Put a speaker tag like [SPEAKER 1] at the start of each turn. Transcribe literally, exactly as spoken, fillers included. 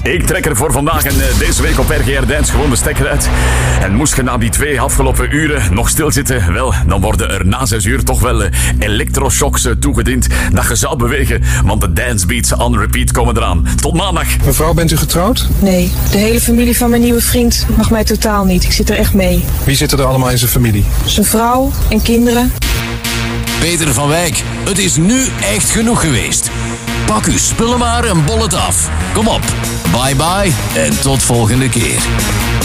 [SPEAKER 1] Ik trek er voor vandaag en uh, deze week op R G R Dance gewoon de stekker uit. En moest je na die twee afgelopen uren nog stilzitten, wel, dan worden er na zes uur toch wel uh, elektroshocks uh, toegediend dat je zou bewegen, want de dancebeats on repeat komen eraan. Tot maandag.
[SPEAKER 2] Mevrouw, bent u getrouwd?
[SPEAKER 3] Nee, de hele familie van mijn nieuwe vriend mag mij totaal niet. Ik zit er echt mee.
[SPEAKER 2] Wie zit er allemaal in zijn familie?
[SPEAKER 3] Zijn vrouw en kinderen.
[SPEAKER 4] Peter van Wijk, het is nu echt genoeg geweest. Pak uw spullen maar en bol het af. Kom op, bye bye en tot volgende keer.